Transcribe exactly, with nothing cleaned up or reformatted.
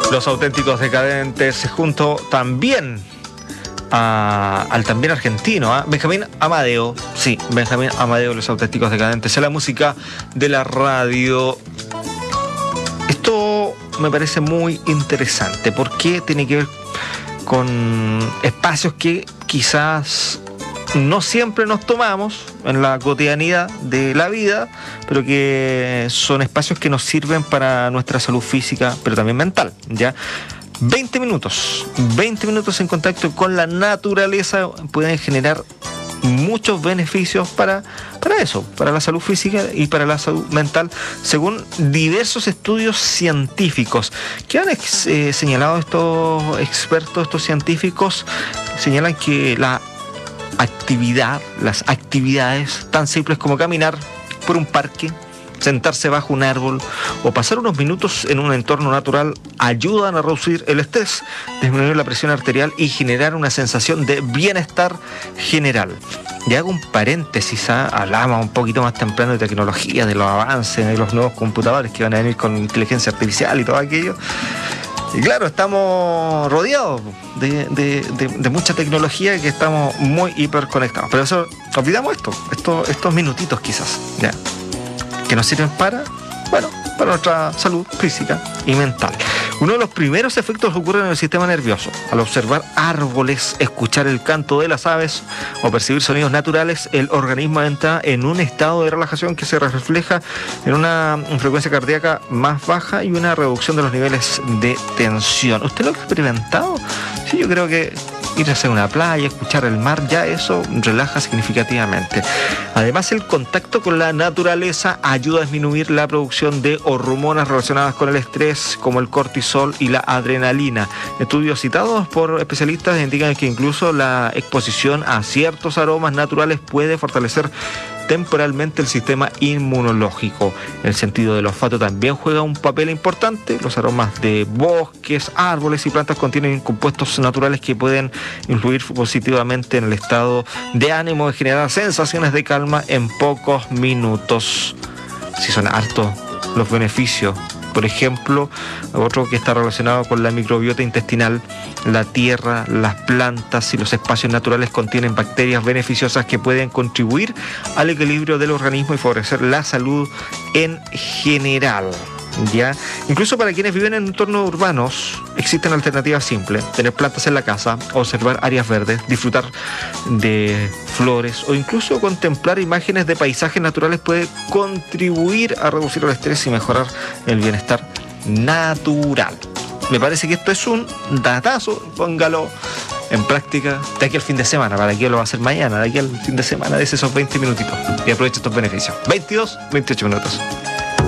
Los Auténticos Decadentes, junto también a, al también argentino, ¿eh? Benjamín Amadeo. Sí, Benjamín Amadeo, Los Auténticos Decadentes, es la música de la radio. Esto me parece muy interesante porque tiene que ver con espacios que quizás no siempre nos tomamos en la cotidianidad de la vida, pero que son espacios que nos sirven para nuestra salud física, pero también mental, ¿ya? veinte minutos, veinte minutos en contacto con la naturaleza pueden generar muchos beneficios para, para eso, para la salud física y para la salud mental, según diversos estudios científicos. ¿Qué han eh, señalado estos expertos, estos científicos? Señalan que la actividad, las actividades tan simples como caminar por un parque, sentarse bajo un árbol o pasar unos minutos en un entorno natural ayudan a reducir el estrés, disminuir la presión arterial y generar una sensación de bienestar general. Y hago un paréntesis, ¿eh? Hablamos un poquito más temprano de tecnología, de los avances, de los nuevos computadores que van a venir con inteligencia artificial y todo aquello. Y claro, estamos rodeados de, de, de, de mucha tecnología y que estamos muy hiperconectados. Pero eso, olvidamos esto, esto estos minutitos quizás, ¿ya? Que nos sirven para, bueno, para nuestra salud física y mental. Uno de los primeros efectos ocurre en el sistema nervioso. Al observar árboles, escuchar el canto de las aves o percibir sonidos naturales, el organismo entra en un estado de relajación que se refleja en una frecuencia cardíaca más baja y una reducción de los niveles de tensión. ¿Usted lo ha experimentado? Sí, yo creo que ir a hacer una playa, escuchar el mar, ya eso relaja significativamente. Además, el contacto con la naturaleza ayuda a disminuir la producción de hormonas relacionadas con el estrés, como el cortisol y la adrenalina. Estudios citados por especialistas indican que incluso la exposición a ciertos aromas naturales puede fortalecer temporalmente el sistema inmunológico. El sentido del olfato también juega un papel importante. Los aromas de bosques, árboles y plantas contienen compuestos naturales que pueden influir positivamente en el estado de ánimo y generar sensaciones de calma en pocos minutos. Si son hartos los beneficios. Por ejemplo, otro que está relacionado con la microbiota intestinal, la tierra, las plantas y los espacios naturales contienen bacterias beneficiosas que pueden contribuir al equilibrio del organismo y favorecer la salud en general. ¿Ya? Incluso para quienes viven en entornos urbanos existen alternativas simples: tener plantas en la casa, observar áreas verdes, disfrutar de flores o incluso contemplar imágenes de paisajes naturales puede contribuir a reducir el estrés y mejorar el bienestar natural. Me parece que esto es un datazo, póngalo en práctica de aquí al fin de semana. Para que lo va a hacer mañana, de aquí al fin de semana, de esos veinte minutitos y aproveche estos beneficios. veintidós, veintiocho minutos.